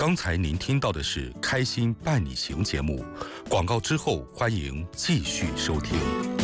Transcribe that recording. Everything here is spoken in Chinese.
刚才您听到的是《开心伴你行》节目，广告之后欢迎继续收听。